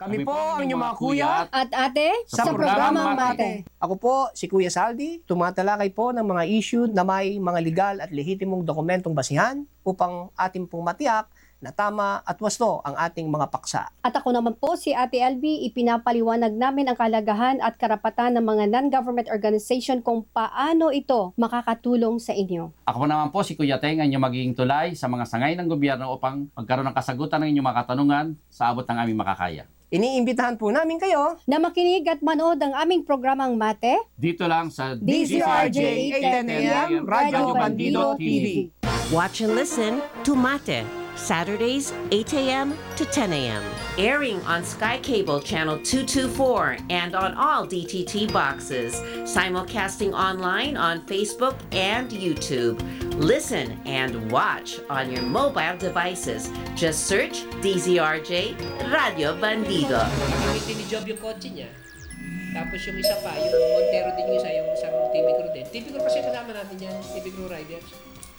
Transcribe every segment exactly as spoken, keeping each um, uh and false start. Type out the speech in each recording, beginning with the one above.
Kami po ang inyong mga kuya At ate, sa, sa, programang programang Mate. Mate. Ako po si Kuya Saldi, tumatalakay po ng mga issue na may mga legal at lehitimong dokumentong basihan upang ating pong matiyak na tama at wasto ang ating mga paksa. At ako naman po si Ate L B, ipinapaliwanag namin ang kalagahan at karapatan ng mga non-government organization kung paano ito makakatulong sa inyo. Ako po naman po si Kuya Teng, ang inyong magiging tulay sa mga sangay ng gobyerno upang magkaroon ng kasagutan ng inyong mga katanungan sa abot ng aming makakaya. Iniimbitahan po namin kayo Na makinig at manood ang aming programang Mate, Dito lang sa D Z R J eight ten A M, Radyo Bandido T V. Watch and listen to Mate, Saturdays, eight A M to ten A M Airing on Sky Cable Channel two twenty-four and on all D T T boxes. Simulcasting online on Facebook and YouTube. Listen and watch on your mobile devices. Just search D Z R J Radio Bandido. Gamitin ni Job yung kotse niya. Tapos yung isa pa, yung Montero din yung isa, yung isang T V Crew din. T V Crew kasi kasama natin yan, T V Crew Riders.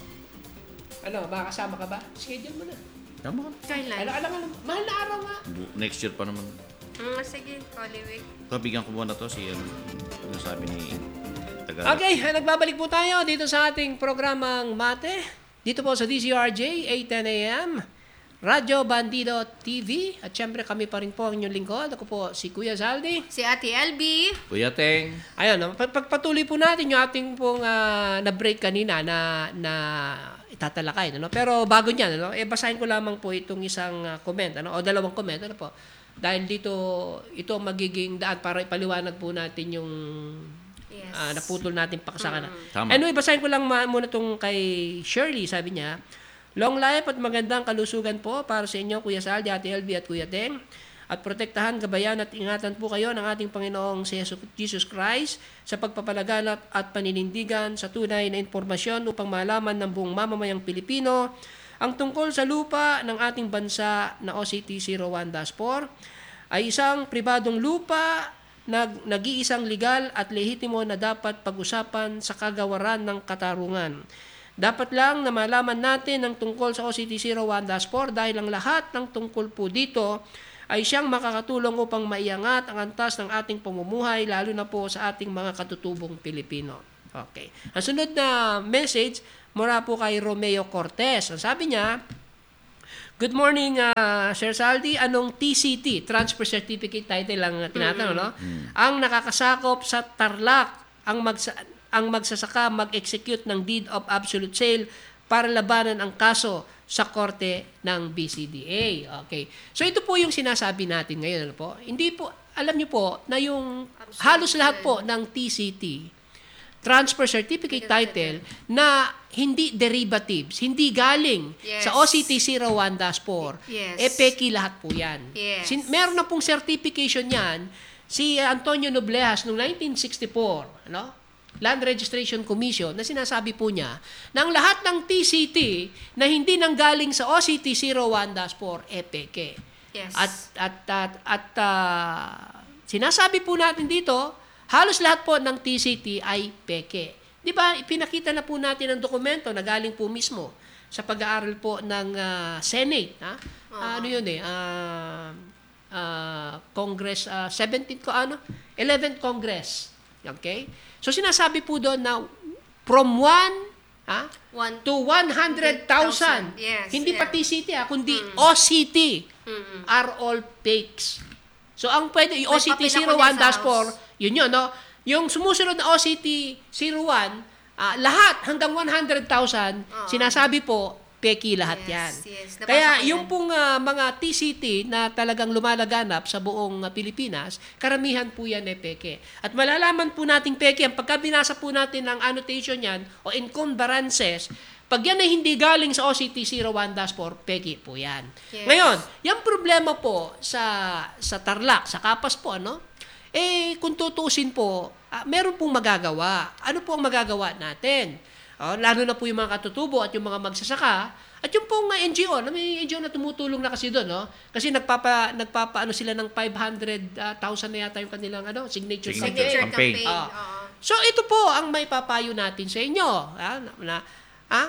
Ano, makakasama ka ba? Schedule mo na. Tama ka. Kailan? Alam, alam, alam, mahal na araw nga. Bu- Next year pa naman. Mm, sige, Holy Week. Ito, bigyan ko muna to si ano, yung sabi ni Taga. Okay, nagbabalik po tayo dito sa ating programang Mate. Dito po sa D Z R J, eight ten A M, Radyo Bandido T V. At syempre kami pa rin po ang inyong lingkod. Ako po si Kuya Zaldi. Si Ate L B. Kuya Teng. Ayun, no, pag- pagpatuloy po natin yung ating pong ah, na-break kanina na na itatalakay, ano? Pero bago niyan, ano, eh basahin ko lamang po itong isang ah, comment, ano, o dalawang comment, ano po. Dahil dito ito ang magiging daan para ipaliwanag po natin yung Yes. ah, naputol natin paksakan. Tama. Anyway, basahin ko lang ma- muna itong kay Shirley, sabi niya, long life at magandang kalusugan po para sa inyo, Kuya Saldi, Ate L B at Kuya Teng. At protektahan, gabayan at ingatan po kayo ng ating Panginoong si Jesus Christ sa pagpapalaganap at paninindigan sa tunay na impormasyon upang malaman ng buong mamamayang Pilipino ang tungkol sa lupa ng ating bansa na O C T zero one dash four ay isang pribadong lupa nag nag-iisang legal at lehitimo na dapat pag-usapan sa kagawaran ng katarungan. Dapat lang na malaman natin ang tungkol sa O C T zero one dash four dahil ang lahat ng tungkol po dito ay siyang makakatulong upang maiangat ang antas ng ating pamumuhay lalo na po sa ating mga katutubong Pilipino. Okay. Ang sunod na message mula po kay Romeo Cortez. Ang sabi niya, good morning, uh, Sir Saldi. Anong T C T, Transfer Certificate Title lang tinatanong, no? Ang nakakasakop sa Tarlac, ang magsa ang magsasaka mag-execute ng deed of absolute sale para labanan ang kaso sa korte ng B C D A. Okay. So ito po yung sinasabi natin ngayon, ano po? Hindi po, alam niyo po na yung halos lahat po ng T C T, Transfer Certificate Title, na hindi derivatives, hindi galing Yes. sa O C T zero one dash four, Yes. eh peki lahat po yan. Yes. Sin- meron na pong certification yan si Antonio Noblejas noong nineteen sixty-four, ano? Land Registration Commission, na sinasabi po niya na ang lahat ng T C T na hindi nanggaling sa O C T zero one dash four, eh peke. Yes. At at at, at ah, sinasabi po natin dito, halos lahat po ng T C T ay peke. 'Di ba? Ipinakita na po natin ang dokumento na galing po mismo sa pag-aaral po ng ah, Senate, ha? Ah, ano 'yun eh? Ah, ah, Congress uh, seventeenth ko ano? eleventh Congress. Okay? So sinasabi po doon na from one ha, One to one hundred thousand. Yes, Hindi pa yeah. T C T ha, kundi O C T Mm-mm. are all fakes. So ang pwede, yung O May C T papel ako zero one din sa dash four, house. yun yun, no? Yung sumusunod na O C T zero one, ah, lahat hanggang one hundred thousand, Oo. sinasabi po, peki lahat Yes, yan. yes. Nabasa Kaya ko yung yan. pong ah, mga T C T na talagang lumalaganap sa buong ah, Pilipinas, karamihan po yan ay peke. At malalaman po nating peke, ang pagka binasa po natin ang annotation yan o encumbrances, pag yan ay hindi galing sa O C T zero one dash four, peki po yan. Yes. Ngayon, yung problema po sa sa Tarlac, sa Kapas po, ano? Eh, kung tutuusin po, ah, meron pong magagawa. Ano po ang magagawa natin? Oh, lalo na po yung mga katutubo at yung mga magsasaka at yung pong uh, N G O, na may N G O na tumutulong na kasi doon, no? Kasi nagpapa nagpapa ano sila ng five hundred thousand na yata yung kanilang ano, signature, Signature Campaign. campaign. Ah. Oo. So ito po ang may papayo natin sa inyo, ha? Na, na ha?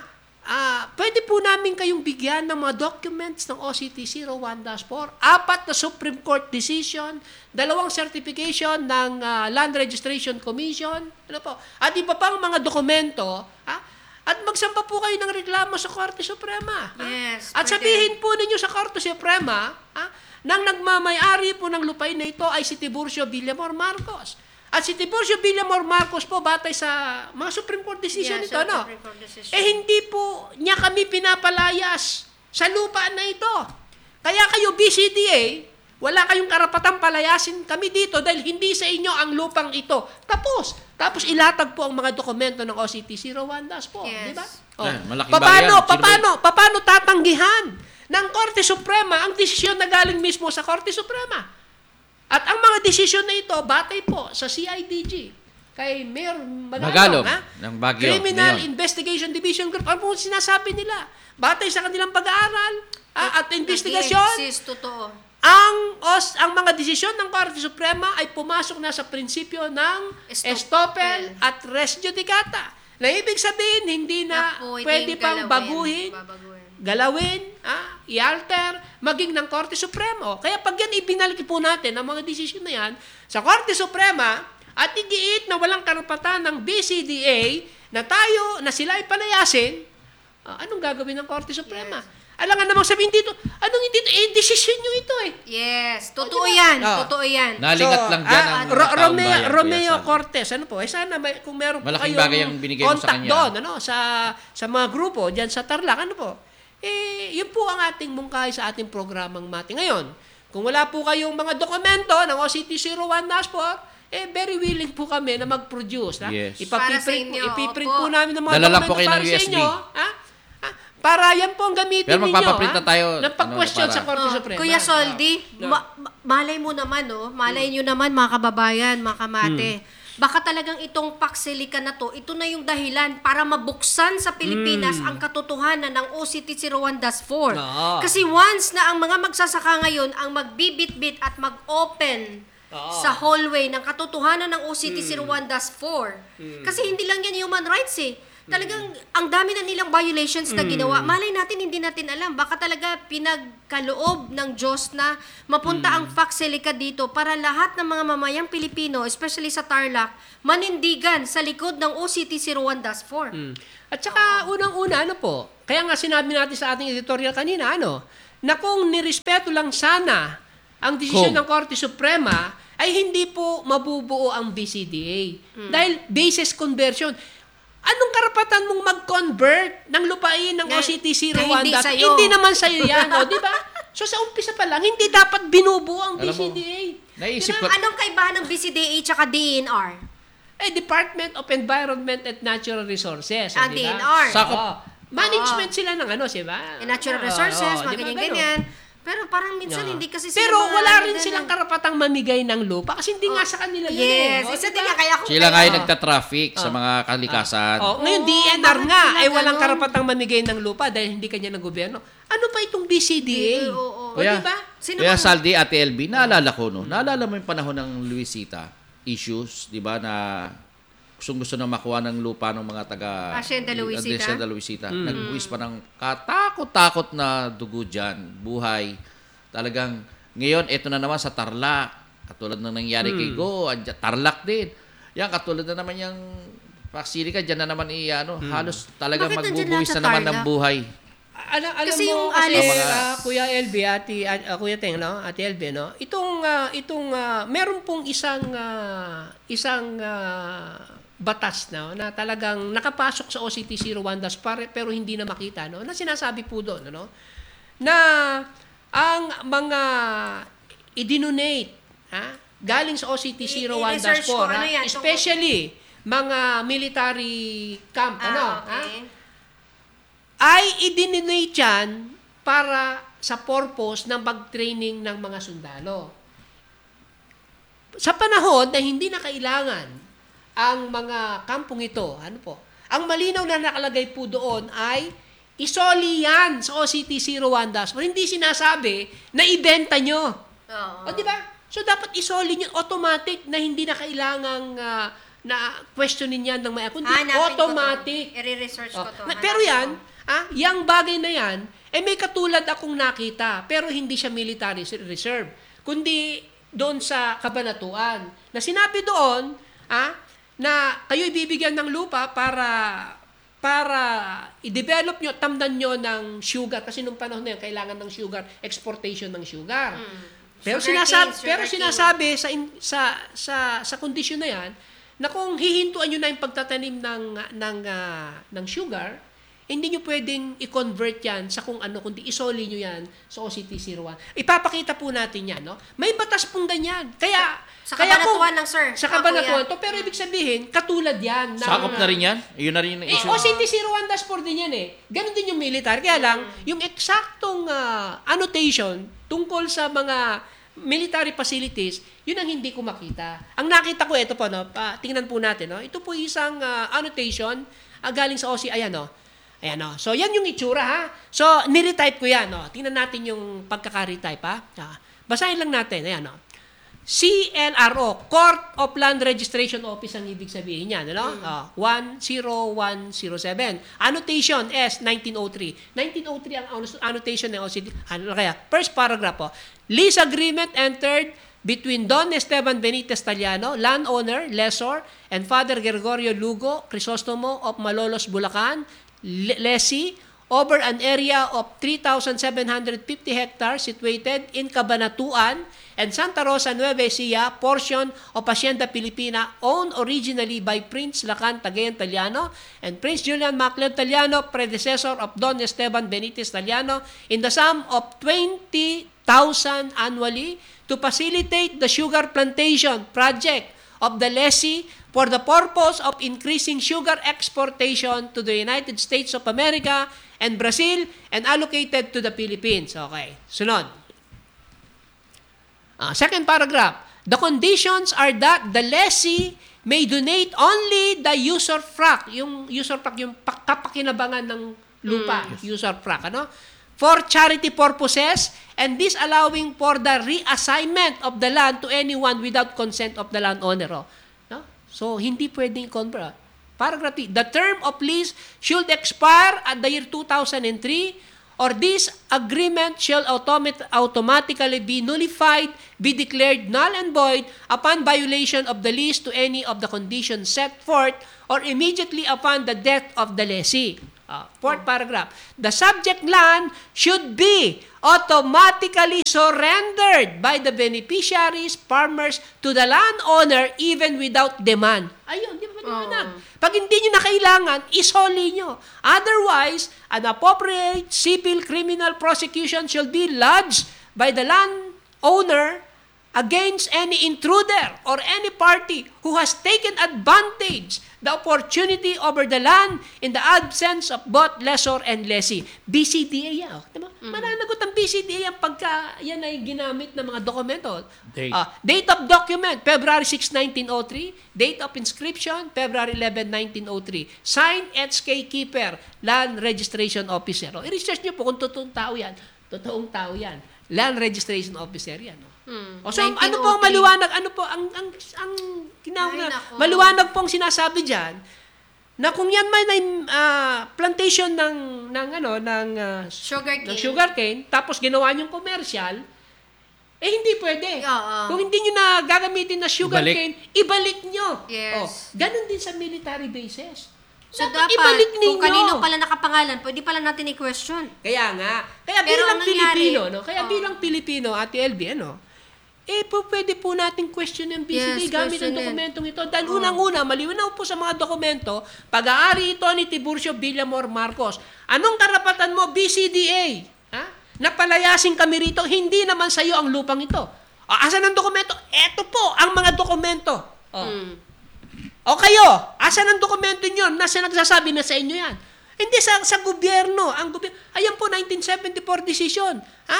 ah, pwede po namin kayong bigyan ng mga documents ng O C T zero one dash four, apat na Supreme Court decision, dalawang certification ng ah, Land Registration Commission, ano po, at iba pang mga dokumento, ha? At magsampa po kayo ng reklamo sa Korte Suprema. ha? Yes, At pwede. sabihin po ninyo sa Korte Suprema, ha, nang nagmamayari po ng lupain na ito ay si Tiburcio Villamor Marcos. At si Tiburcio Villamor Marcos po, batay sa mga Supreme Court decision Yes, nito, sir, no? Supreme Court decision. Eh hindi po niya kami pinapalayas sa lupa na ito. Kaya kayo, B C D A, wala kayong karapatang palayasin kami dito dahil hindi sa inyo ang lupang ito. Tapos, tapos ilatag po ang mga dokumento ng O C T zero one dash four, Yes. di ba? Eh, malaking paano, bagay yan. Sino ba paano, paano tatanggihan ng Korte Suprema ang desisyon na galing mismo sa Korte Suprema? At ang mga desisyon na ito, batay po sa C I D G, kay Mayor Magalong, Magalong, ha? ng Baguio, Criminal ngayon. Investigation Division Group, ano po sinasabi nila? Batay sa kanilang pag-aaral ah, at investigasyon, Nag-i-exist, totoo. ang os, ang mga desisyon ng Korte Suprema ay pumasok na sa prinsipyo ng Estoppel. estoppel at res judicata. Na ibig sabihin, hindi na, Na pwedeng pwede pang galawin, baguhin, babaguhin. galawin, ah, i-alter, maging ng Korte Suprema. Kaya pag yan ibinalik po natin, ang mga desisyon na yan, sa Korte Suprema, at igiit na walang karapatan ng B C D A na tayo, na sila ay palayasin, ah, anong gagawin ng Korte Suprema? Alam nga namang sabihin dito, anong hindi, eh, desisyon nyo ito eh. Yes, totoo O, diba? yan, Oh. totoo yan. Nalingat So, lang dyan ah, ang Ro- taong Romeo, bayan, Kuya Romeo Sal. Cortez, ano po, eh sana may, kung meron po Malaking kayong bagay ang binigay mo sa contact kanya. doon, ano, sa, sa mga grupo, dyan sa Tarlac, ano po, eh, yun po ang ating mungkahi sa ating programang Mati. Ngayon, kung wala po kayong mga dokumento ng O C T zero one dash four, eh, very willing po kami na mag-produce. Ha? Yes. Para sa Ipapiprint po, inyo, ipiprint opo. po namin ng mga Dala lang dokumento po kayo ng para U sa S B. inyo. Ha? Ha? Para yan po ang gamitin Pero ninyo. magpapaprint ha? na tayo, Ng pag-question ano, sa para- Korte Oh, Suprema. Kuya Soldi, No. ma- ma- malay mo naman, no? Malay nyo naman, mga kababayan, mga kamate. Baka talagang itong pakselika na to, ito na yung dahilan para mabuksan sa Pilipinas ang katotohanan ng O C T zero one dash four. Oo. Kasi once na ang mga magsasaka ngayon ang magbibit-bit at mag-open Oo. sa hallway ng katotohanan ng O C T zero one dash four. Kasi hindi lang yan human rights eh. Talagang ang dami na nilang violations na ginawa. Malay natin, hindi natin alam. Baka talaga pinagkaloob ng Diyos na mapunta ang Fakselika dito para lahat ng mga mamayang Pilipino, especially sa Tarlac, manindigan sa likod ng O C T zero one dash four. Mm. At saka, unang-una, ano po, kaya nga sinabi natin sa ating editorial kanina, ano, na kung nirespeto lang sana ang desisyon Kung. ng Korte Suprema, ay hindi po mabubuo ang B C D A. Dahil basis conversion. Anong karapatan mong mag-convert ng lupain ng Na- O C T zero na one hindi dash? sa'yo. Hindi naman sa'yo yan, o, di ba? So, sa umpisa pa lang, hindi dapat binubuo ang B Alam C mo, D A. Naisip Pero ko, anong kaibahan ng B C D A tsaka D N R? Eh, Department of Environment and Natural Resources. Ang di ba? D N R. Sakop. Oo. Management sila ng ano, di ba? Eh, natural Oo, resources, oo, mga di ba ganyan-ganyan. Pero parang minsan Oo. hindi kasi sila Pero mga wala ano rin din silang eh. karapatang mamigay ng lupa kasi hindi nga sa kanila yun eh. Yes, O, isa di din ba? nga kaya kung sila nga kaya- yung nagta-traffic sa mga kalikasan. Oh, ngayon Oo, D N R bakit nga sila ay walang ganun? karapatang mamigay ng lupa dahil hindi kanya ng gobyerno. Ano pa itong B C D A? Oo, oo. O, Kuya, di ba? Sino Kuya bang- Saldi, Ate L B, naalala ko, no? Naalala mo yung panahon ng Luisita issues, di ba, na gustong gusto na makuha ng lupa ng mga taga Hacienda Luisita? Hacienda Luisita. Mm. Nagbuwis pa ng katakot-takot na dugo dyan, buhay. Talagang, ngayon, ito na naman sa Tarlac. Katulad ng nangyari Mm. kay Go, andyan, Tarlac din. Yan, katulad na naman yung Pasilika, dyan na naman i, ano, halos talagang Bakit nandyan magbubuwis lahat na sa naman ng Tarlac? buhay. Alam, alam Kasi mo, yung kasi, alis- ah, Kuya L B, ati, ah, Kuya Teng, no? Ate L B, no? Itong, ah, itong, ah, meron pong isang, ah, isang ah, batas no, na talagang nakapasok sa O C T zero one dash pare pero hindi na makita, no? Na sinasabi po doon, ano? Na ang mga i-denonate, ha? Galing sa O C T zero one dash I-research ko, four, ano ha? yan? Especially mga military camp, ano? Ah, Ha? okay. Ay i-denominate yan para sa purpose ng pag-training ng mga sundalo. Sa panahon na hindi na kailangan ang mga kampong ito, ano po, ang malinaw na nakalagay po doon ay isoli yan sa O C T zero one dash four. Hindi sinasabi na ibenta nyo. Oo. O, di ba? So, dapat isoli nyo automatic na hindi na kailangang ah, na questionin yan ng may kundi Hanapin ko to. automatic. I-research ko Oh, to. na- pero Hanapin yan, ko. ah, yang bagay na yan, eh may katulad akong nakita, pero hindi siya military reserve, kundi doon sa kabanatuan. Na sinabi doon, ah, na kayo ibibigyan ng lupa para para i-develop nyo, tamdan nyo ng sugar, kasi nung panahon na yun, kailangan ng sugar, exportation ng sugar. Pero Sugar sinasabi, cane, sugar pero cane. sinasabi sa in, sa sa sa kondisyon na 'yan na kung hihintuan niyo na yung pagtatanim ng ng ah, ng sugar, hindi niyo pwedeng i-convert 'yan sa kung ano kundi isoli niyo 'yan sa O C T zero one. Ipapakita po natin 'yan, no? May batas pong ganyan. Kaya Sa kaya kung- kabanatuan lang, sir. Sa Ah, kabanatuan kuya. to, pero ibig sabihin katulad 'yan ng Sakop na rin yan? Yun na rin yung eh, issue. O C T zero one dash four din yan eh. Ganon din yung military. Kaya lang, yung eksaktong ah, annotation tungkol sa mga military facilities, yun ang hindi ko makita. Ang nakita ko, ito po, no, pa, tingnan po natin. No? Ito po isang ah, annotation ah, galing sa O C. Ayan, no? Ayan, no? So, yan yung itsura, ha? So, niretype ko yan. No? Tingnan natin yung pagkaka-retype, ha? Ah, basahin lang natin. Ayan, no? C L R O, Court of Land Registration Office ang ibig sabihin niyan, ano? Ah, one zero one zero seven. Annotation S nineteen oh three. nineteen oh three ang annotation ng O C D. Ano kaya? First paragraph po. Lease agreement entered between Don Esteban Benitez Taliano, landowner, lessor, and Father Gregorio Lugo Crisostomo of Malolos, Bulacan, le- lessee, over an area of three thousand seven hundred fifty hectares situated in Cabanatuan and Santa Rosa, Nueva Ecija, portion of Hacienda Filipina owned originally by Prince Lacan Tagayan Taliano and Prince Julian Macleod Taliano, predecessor of Don Esteban Benitez Taliano, in the sum of twenty thousand annually to facilitate the sugar plantation project of the lessee for the purpose of increasing sugar exportation to the United States of America and Brazil and allocated to the Philippines. Okay. Sunod. Ah, second paragraph. The conditions are that the lessee may donate only the usufruct, yung usufruct, yung pa- kapakinabangan ng lupa, usufruct, ano? For charity purposes, and this allowing for the reassignment of the land to anyone without consent of the landowner. Oh. No? So, hindi pwedeng convert. Paragraph three. The term of lease should expire at the year two thousand three, or this agreement shall automat- automatically be nullified, be declared null and void upon violation of the lease to any of the conditions set forth, or immediately upon the death of the lessee. Uh, fourth paragraph. The subject land should be automatically surrendered by the beneficiaries, farmers, to the landowner even without demand. Ayun, di ba maliwanag? Pag hindi nyo na kailangan, isoli nyo. Otherwise, an appropriate civil criminal prosecution shall be lodged by the landowner against any intruder or any party who has taken advantage the opportunity over the land in the absence of both lessor and lessee. B C D A yan. Oh. Diba? Mananagot ang B C D A yan pagka yan ay ginamit ng mga dokumento. Date. Ah, date of document, February sixth, nineteen oh three. Date of inscription, February eleventh, nineteen oh three. Signed, H K Keeper, Land Registration Officer. O, i-research nyo po kung totoong tao yan. Totoong tao yan. Land Registration Officer yan. No? Hmm. O so, ano nineteen oh po ang three. maliwanag? Ano po ang ang ang kinahanglan? Ay, nako. Maliwanag po ang sinasabi diyan na kung yan man ay ah, plantation ng ng ano ng ah, Sugar ng cane. sugarcane tapos ginawa niyong commercial, eh hindi pwede. Oo. Kung hindi niyo na gagamitin na sugarcane, ibalik niyo. Yes. Oh, ganun din sa military bases. So, Dapat dapat, ibalik ninyo. kung kanino pala nakapangalan, pwede pala natin i-question. Kaya nga. Kaya Pero bilang ang nangyari- Pilipino, no? Kaya Oh. bilang Pilipino, Ate L B, ano? Eh, po, pwede po nating question yung B C D Yes, gamit ang question it. dokumentong ito. Dahil unang-una, malinaw po sa mga dokumento, pag-aari ito ni Tiburcio Villamor Marcos. Anong karapatan mo, B C D A? Ha? Napalayasin kami rito, hindi naman sa iyo ang lupang ito. O, asan ang dokumento? Eto po, ang mga dokumento. O, o kayo, asan ang dokumento nyo? Nasa nagsasabi na sa inyo yan? Hindi sa sa gobyerno. Ang gobyerno, ayan po, nineteen seventy-four decision. Ha?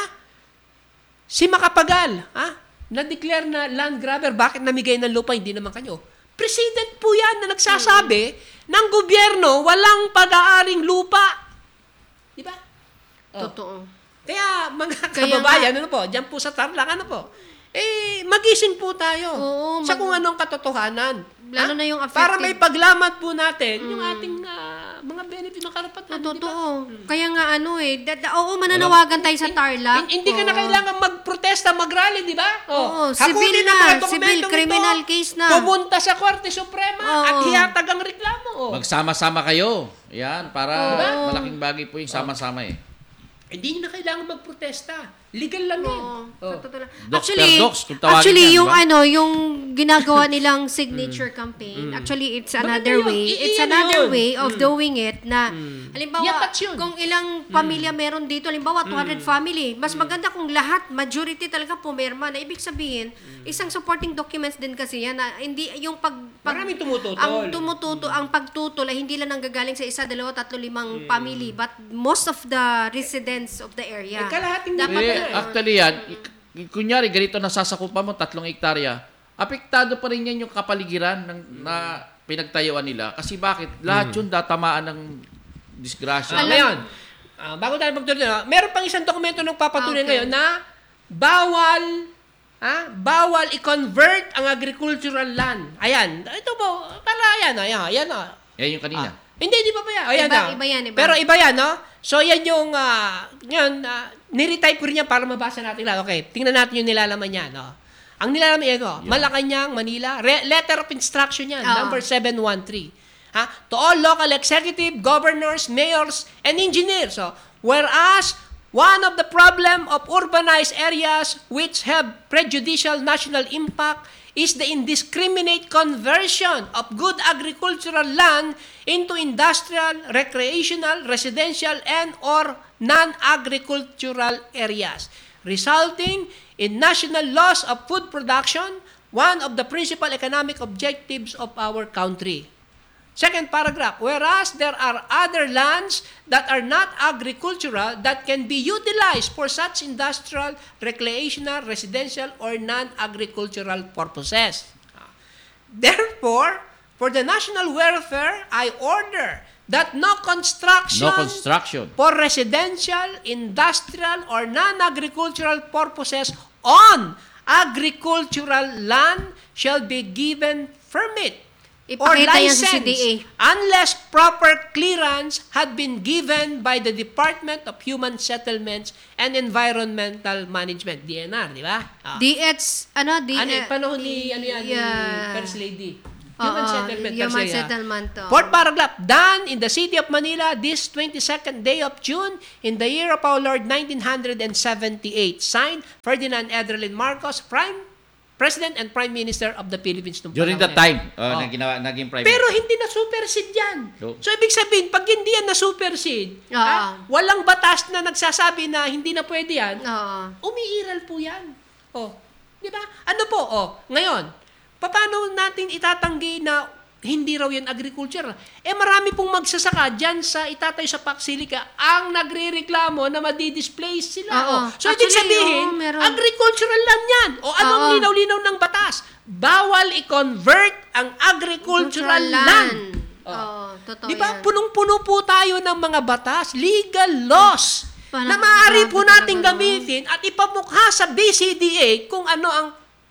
Si Macapagal, ha? Na-declare na land grabber, bakit namigay ng lupa? Hindi naman kayo. President po yan na nagsasabi ng gobyerno walang pag-aaring lupa. Di ba? Oh. Totoo. Kaya mga Kaya kababayan, ano po, dyan po sa Tarlac, ano po, eh, magising po tayo Oo, sa mag- kung anong katotohanan. Lalo Ha? na yung Para affected- may paglamat po natin yung ating ah, mga benefit, mga karapatan. Totoo. di ba? Kaya nga ano eh, da- da- oo, mananawagan tayo sa Tarlac. Hin- Hindi ka na Oo. kailangan magprotesta, mag-rally, di ba? Oo, Hakunin civil ang na, mga civil, dokumentong criminal ito, case na. Pumunta sa Korte Suprema Oo. at hihatag ang reklamo. Oh. Magsama-sama kayo. Yan, para Oo. malaking bagay po yung sama-sama eh. Hindi nyo na kailangan magprotesta. Legal lang yan. Oo, Oh. sa totoo lang. Docs Actually, per docs, kung tawagin actually yan, yung di ba? ano, yung ginagawa nilang signature campaign, actually it's another Maganda yun. way, I- it's iyan another yun. way of doing it na halimbawa, Yatats yun. kung ilang pamilya meron dito, halimbawa two hundred family, mas maganda kung lahat, majority talaga pumirma, na ibig sabihin, isang supporting documents din kasi yan, na hindi yung pag, pag Maraming tumututol. ang tumututo, ang pagtutol ay hindi lang nanggagaling sa isa, dalawa, tatlo, limang family, but most of the residents of the area. Eh, kalahating Dapat Dapat Eh, na eh. actually yan, i- kunyari, ganito nasasakupan mo, tatlong hektarya, apektado pa rin yan yung kapaligiran ng, na pinagtayuan nila. Kasi bakit? Lahat yun datamaan ng disgrasya. Ah, ngayon, ah, bago tayo magtuloy, ah, meron pang isang dokumento ng papatunay Okay. ngayon na bawal ah, bawal i-convert ang agricultural land. Ayan, ito po, para ayan, ayan, ayan. ah. Yan yung kanina. Ah, hindi, di pa ba yan? Ayan Iba- na. iba yan, iba. Pero iba yan, no? So, yan yung, uh, yan, uh, niretype ko rin yan para mabasa natin lang. Okay, tingnan natin yung nilalaman niya, no? Ang nilalaman yan, no? Malacanang, Manila, Re- letter of instruction yan, Oo. number seven one three. Ha? To all local executive, governors, mayors, and engineers. So, whereas, one of the problem of urbanized areas which have prejudicial national impact is the indiscriminate conversion of good agricultural land into industrial, recreational, residential, and or non-agricultural areas, resulting in national loss of food production, one of the principal economic objectives of our country. Second paragraph, whereas there are other lands that are not agricultural that can be utilized for such industrial, recreational, residential, or non-agricultural purposes. Therefore, for the national welfare, I order that no construction, No construction. for residential, industrial, or non-agricultural purposes on agricultural land shall be given permit or Ipakita yan sa license C D A. unless proper clearance had been given by the Department of Human Settlements and Environmental Management, D N R, di ba? Ah. D H, ano, D ano, yung panahon ni, ano yan, yeah. ni First Lady. Oo, Human Settlement. Human First Lady, ah. Settlement, oo. Fourth paragraph, done in the city of Manila this twenty-second day of June in the year of our Lord nineteen seventy-eight. Signed, Ferdinand Edralin Marcos, Prime President and Prime Minister of the Philippines. nung During panahon that na time, yun. uh, Oh. na ginawa, naging private. Pero hindi na supersede yan. So- So, ibig sabihin, pag hindi yan na supersede, Oo. ah, walang batas na nagsasabi na hindi na pwede yan, Oo. umiiral po yan. Oh, di ba? Ano po? Oh, ngayon, paano natin itatanggi na hindi raw yan agriculture? Eh, marami pong magsasaka dyan sa itatayo sa Paxilica ang nagre-reklamo na madi-displace sila. Oo. Oh. So, ibig Actually, sabihin, oo, meron. agricultural land yan. O anong Oo. linaw-linaw ng batas? Bawal i-convert ang agricultural land. Oo, totoo Di ba? yan. Punong-puno po tayo ng mga batas, legal laws, Parang na maaari po grabe nating talaga, no? gamitin at ipamukha sa B C D A kung ano ang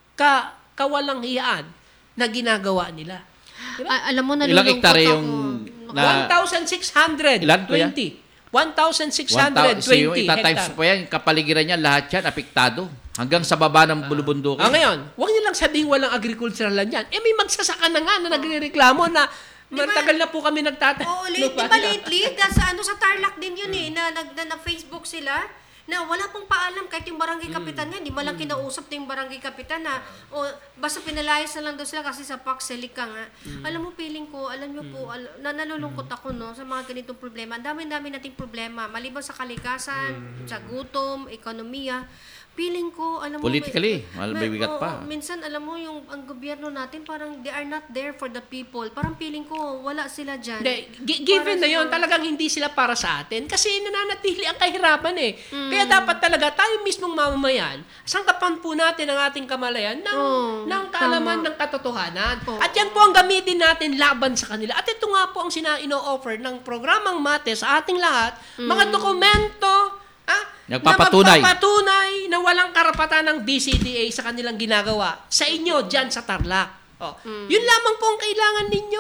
ka kawalang hiyaan na ginagawa nila. Di ba? A- alam mo, Ilang nalulungkot hektare ako. yung na- one thousand six hundred twenty. Ilan po yan? one thousand six One hundred thou- so yung twenty itatimes hectare. po yan, yung kapaligiran niya, lahat yan, apektado. Hanggang sa baba ng bulubundukin. Ah, ngayon, huwag niyo lang sabihin walang agricultural land yan. Eh, may magsasaka na nga na nagre-reklamo na matagal na po kami nagtatayo. Oo, late, di ba lately? Da, sa, ano, sa Tarlac din yun eh, na, nag, na, na Facebook sila, na wala pong paalam kahit yung barangay kapitan nga, hindi malang kinausap na yung barangay kapitan na, o basta pinalayas na lang daw sila kasi sa Paxilica nga. Alam mo, feeling ko, alam nyo po, al- na, nalulungkot ako no, sa mga ganitong problema. Ang dami-dami nating problema, maliban sa kalikasan, sa gutom, ekonomiya. Feeling ko, alam mo, Politically, may- mal- may- bibigat oo, pa. minsan, alam mo, yung ang gobyerno natin, parang they are not there for the people. Parang feeling ko, wala sila dyan. Hindi, gi- given Para na yon sa- talagang hindi sila para sa atin kasi nananatili ang kahirapan eh. Mm. Kaya dapat talaga tayo mismong mamamayan, sangkapan po natin ang ating kamalayan ng, Oo, ng kaalaman tama. ng katotohanan. Oo. At yan po ang gamitin natin laban sa kanila. At ito nga po ang sina ino-offer ng programang MATE sa ating lahat, mga dokumento ah, Nagpapatunay. na magpapatunay na walang karapatan ng B C D A sa kanilang ginagawa sa inyo dyan sa Tarlac. Oh. Yun lamang po ang kailangan ninyo.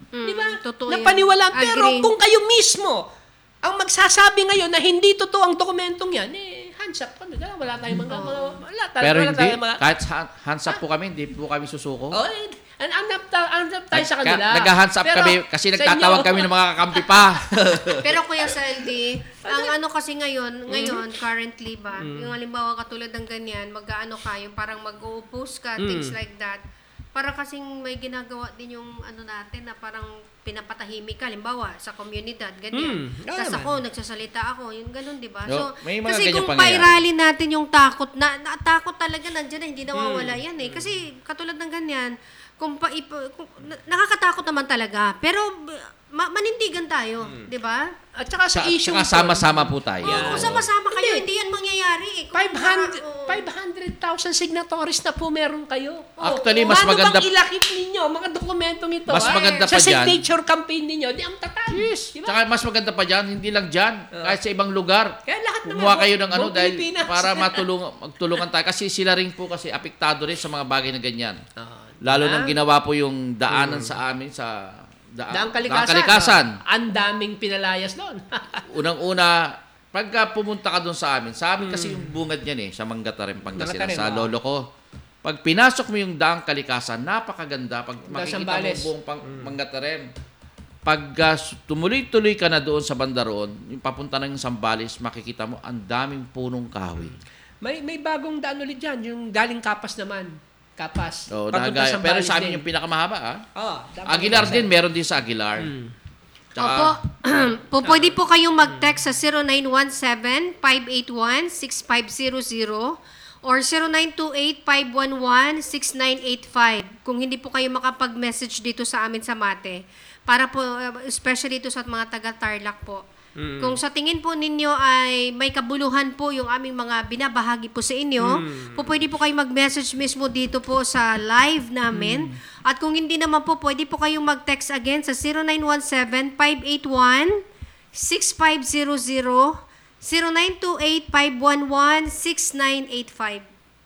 Mm, Di ba? totoo Na yan. paniwalaan. Pero Agree. kung kayo mismo ang magsasabi ngayon na hindi totoo ang dokumentong yan, eh, hands up kami. Wala tayong mga... Wala, Pero wala hindi, tayong mga... kahit ha- hands up po kami, hindi po kami susuko. Oh, eh, an andap ta andap tayo sa Nagka- kanila. Nag-hands up Pero kami kasi sa nagtatawag inyo- kami ng mga kakampi pa. Pero Kuya Saldi, ang ano kasi ngayon, ngayon, currently ba, yung halimbawa katulad ng ganyan, mag-ano ka, yung parang mag-oppose ka, things like that. Para kasing may ginagawa din yung ano natin na parang pinapatahimik ka, halimbawa, sa komunidad, ganyan. Mm, oo Tapos naman. ako, nagsasalita ako, yung ganun, di ba? Yo, So, may mga kasi ganyan kung pangyayari. pairalin natin yung takot, na, na takot talaga nandiyan na, hindi nawawala yan eh. Kasi katulad ng ganyan, kung pa, ipa, kung, na- nakakatakot naman talaga. Pero ma- manindigan tayo, di ba? At saka sa Sa, issue saka sama-sama po tayo. Oo, kung sama-sama kayo, hindi yan mangyayari eh. Kung five hundred oo. five hundred thousand signatories na po meron kayo. Actually, mas Paano maganda- bang ilakip ninyo mga dokumentong ito? Mas ah? maganda sa pa dyan. signature campaign ninyo, di ang tatag. Yes. Diba? Tsaka mas maganda pa dyan, hindi lang dyan, kahit sa ibang lugar. Kaya lahat naman, Kumuha kayo ng ano buong dahil Pilipinas. para matulungan, magtulungan tayo. Kasi sila rin po kasi apektado rin sa mga bagay na ganyan. Ah, Lalo diba? nang ginawa po yung daanan sa amin sa daan, Daang kalikasan. kalikasan. Ah, ang daming pinalayas doon. Unang-una, pagka pumunta ka doon sa amin, sa amin kasi yung bungad niyan eh, sa Mangatarem, Pangasinan, Mangatarem, sa ah. lolo ko. Pag pinasok mo yung daang kalikasan, napakaganda. Pag makikita mo Sambales. buong pang, Mangatarem. Pag uh, tumuloy-tuloy ka na doon sa banda roon, yung papunta ng Sambales, makikita mo ang daming punong kahoy. may may bagong daan ulit dyan, yung galing Kapas naman. Kapas. So, Papunta nagaya, sa pero Sambales sa amin din. yung pinakamahaba, ah. Oh, dapat Aguilar isa. din, meron din sa Aguilar. Tsaka, Opo. po, pwede po kayong mag-text sa zero nine one seven, five eight one, six five zero zero or zero nine two eight, five one one, six nine eight five kung hindi po kayo makapag-message dito sa amin sa Mate. Para po, uh, especially dito sa mga taga-Tarlac po. Kung sa tingin po ninyo ay may kabuluhan po yung aming mga binabahagi po sa inyo, po pwede po kayo mag-message mismo dito po sa live namin. At kung hindi naman po, pwede po kayong mag-text again sa zero nine one seven, five eight one, six five zero zero, zero nine two eight, five one one, six nine eight five.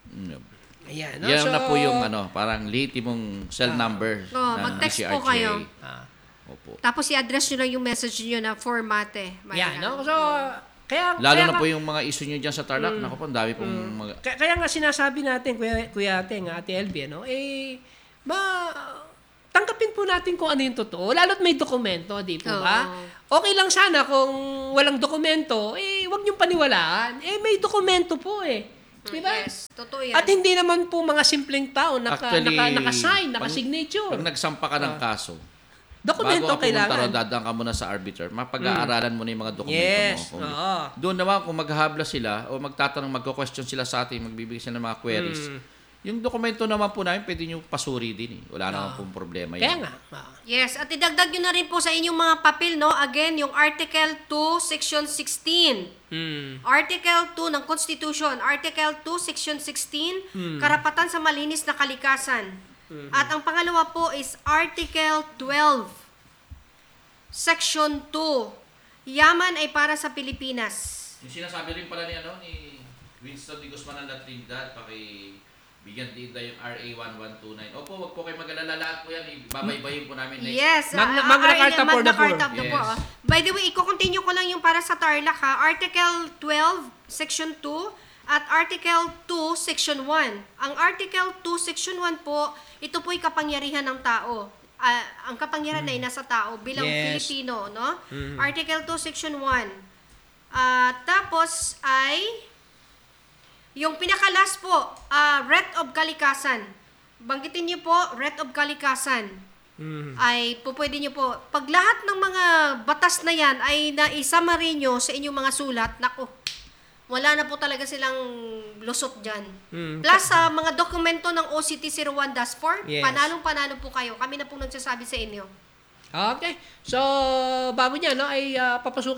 Ayan, no? yan So, na po yung ano, parang late mong cell number Oh, ng mag-text D C R J. po kayo. ah, Opo. Tapos i-address nyo lang yung message nyo na for Mate. yan, no? So, kaya... Lalo kaya na nga- po yung mga issue nyo dyan sa Tarlac. Naku po, ang dami pong mga... Kaya, kaya nga sinasabi natin, Kuya, Kuya Teng, Ate Elvie, no? Eh, ma... Tanggapin po natin kung ano yung totoo. Lalo't may dokumento, di po ba? Okay lang sana kung walang dokumento, eh, wag niyong paniwalaan. Eh, may dokumento po eh. Di ba? Yes, totoo yan. At hindi naman po mga simpleng tao naka, Actually, naka, naka-sign, pag- naka-signature. Pag nagsampa ka ng kaso, Dokumento bago ka pumunta kailangan. ro, dadaan ka muna sa arbiter, mapag-aaralan mo na yung mga dokumento Yes, mo. Kung- oo. Doon naman, kung maghahabla sila o magtatanong, magko-question sila sa atin, magbibigay sila ng mga queries, Hmm. yung dokumento naman po namin, pwede nyo pasuri din eh. Wala naman pong problema Kaya yan. nga. ah. Yes, at idagdag nyo na rin po sa inyong mga papel, no? Again, yung Article two, Section sixteen. Hmm. Article two ng Constitution. Article two, Section sixteen, Hmm. karapatan sa malinis na kalikasan. At ang pangalawa po is Article twelve, Section two, yaman ay para sa Pilipinas. Yung sinasabi rin pala ni, ano, ni Winston de Guzman ng La Trinidad, paki bigyan din tayo yung R A one one two nine. Opo, wag po kayo mag-alala, lahat po yan. Babaybayin po namin next. Yes. Magna- ah, Magna ah, Carta for Magna the poor. Carta of the Yes. poor, ah. By the way, i-continue ko lang yung para sa Tarlac ha. Article twelve, Section two at Article two, Section one. Ang Article two, Section one po, ito po'y kapangyarihan ng tao. Ah, ang kapangyarihan ay nasa tao bilang Yes. Filipino, no? Article two, Section one. Ah, tapos ay yung pinakalas po, ah, writ of kalikasan. Banggitin niyo po, writ of kalikasan. Ay po pwede niyo po, pag lahat ng mga batas na yan ay naisama rin nyo sa inyong mga sulat, naku, wala na po talaga silang lusot dyan. Plus sa mga dokumento ng O C T zero one dash four, Yes. panalong-panalo po kayo. Kami na po nagsasabi sa inyo. Okay. So, bago niya, no, ay uh, papasukin